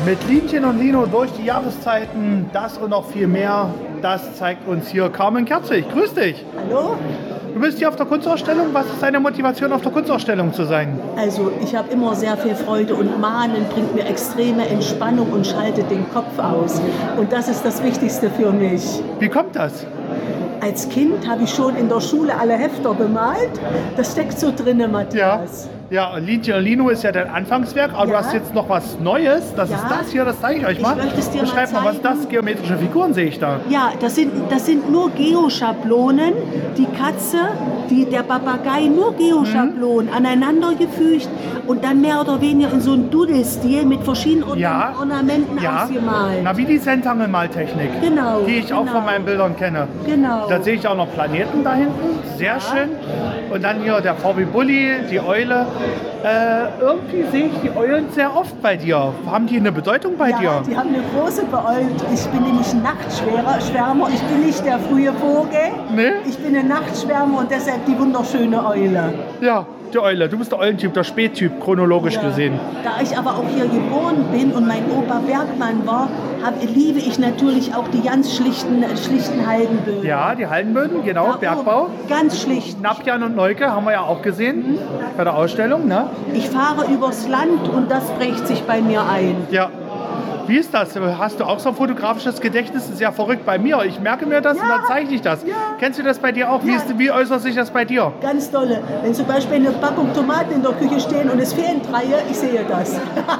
Mit Linchen und Lino durch die Jahreszeiten, das und noch viel mehr, das zeigt uns hier Carmen Kerzig. Grüß dich. Hallo? Du bist hier auf der Kunstausstellung. Was ist deine Motivation, auf der Kunstausstellung zu sein? Also ich habe immer sehr viel Freude und Malen bringt mir extreme Entspannung und schaltet den Kopf aus. Und das ist das Wichtigste für mich. Wie kommt das? Als Kind habe ich schon in der Schule alle Hefter bemalt. Das steckt so drinne, Matthias. Ja, Linchen und Lino ist ja dein Anfangswerk, aber du hast jetzt noch was Neues. Das ist das hier, das zeige ich euch mal. Ich möchte es dir Beschreib mal, was ist das? Geometrische Figuren sehe ich da. Ja, das sind nur Geoschablonen. Die Katze, der Papagei, nur Geoschablonen aneinandergefügt und dann mehr oder weniger in so einem Doodle-Stil mit verschiedenen Ornamenten ausgemalt. Na, wie die Sentangelmaltechnik, Genau. die ich auch von meinen Bildern kenne. Genau. Da sehe ich auch noch Planeten da hinten, sehr schön. Und dann hier der VW Bulli, die Eule. Irgendwie sehe ich die Eulen sehr oft bei dir. Haben die eine Bedeutung bei dir? Ja, die haben eine große Bedeutung. Ich bin nämlich ein Nachtschwärmer. Ich bin nicht der frühe Vogel. Nee? Ich bin ein Nachtschwärmer und deshalb die wunderschöne Eule. Ja, die Eule. Du bist der Eulentyp, der Spättyp, chronologisch gesehen. Da ich aber auch hier geboren bin und mein Opa Bergmann war, liebe ich natürlich auch die ganz schlichten Haldenböden. Ja, die Haldenböden, genau, Da Bergbau. oben, ganz schlicht. Napjan und Neuke haben wir ja auch gesehen bei der Ausstellung, ne? Ich fahre übers Land und das prägt sich bei mir ein. Ja. Wie ist das? Hast du auch so ein fotografisches Gedächtnis? Das ist ja verrückt bei mir. Ich merke mir das und dann zeichne ich das. Ja. Kennst du das bei dir auch? Wie äußert sich das bei dir? Ganz dolle. Wenn zum Beispiel eine Packung Tomaten in der Küche stehen und es fehlen 3, ich sehe das.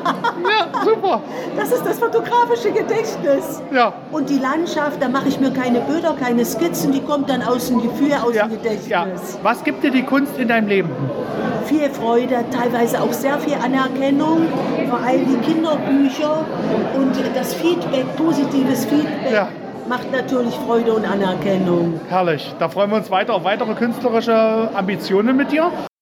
Ja, super. Das ist das fotografische Gedächtnis. Ja. Und die Landschaft, da mache ich mir keine Bilder, keine Skizzen, die kommt dann aus dem Gefühl, aus dem Gedächtnis. Ja. Was gibt dir die Kunst in deinem Leben? Viel Freude, teilweise auch sehr viel Anerkennung, vor allem die Kinderbücher und das Feedback, positives Feedback. Macht natürlich Freude und Anerkennung. Herrlich. Da freuen wir uns weiter auf weitere künstlerische Ambitionen mit dir.